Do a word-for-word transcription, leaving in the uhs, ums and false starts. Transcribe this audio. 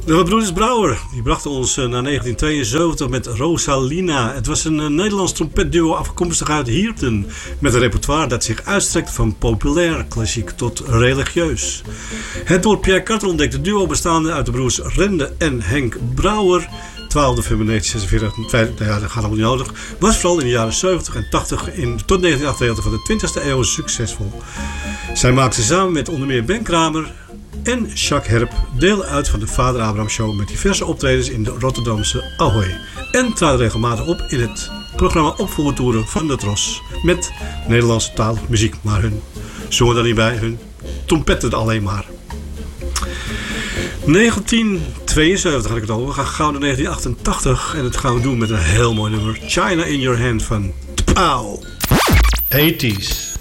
De broeders Brouwer die brachten ons naar negentien tweeënzeventig met Rosalina. Het was een uh, Nederlands trompetduo afkomstig uit Hierden, met een repertoire dat zich uitstrekt van populair, klassiek tot religieus. Het door Pierre Carter ontdekte duo bestaande uit de broers Rende en Henk Brouwer, twaalf november negentien zesenveertig, ja, dat gaat allemaal niet nodig, was vooral in de jaren zeventig en tachtig in, tot negentien achtennegentig van de twintigste eeuw succesvol. Zij maakten samen met onder meer Ben Kramer en Jacques Herp deel uit van de Vader Abraham Show met diverse optredens in de Rotterdamse Ahoy. En traden regelmatig op in het programma Opvoertoeren van de Tros met Nederlandse talige muziek. Maar hun zongen er niet bij, hun trompetten alleen maar. negentien tweeënzeventig had ik het al. We gaan gauw naar negentien achtentachtig en dat gaan we doen met een heel mooi nummer. China in Your Hand van Tpauw. tachtiger.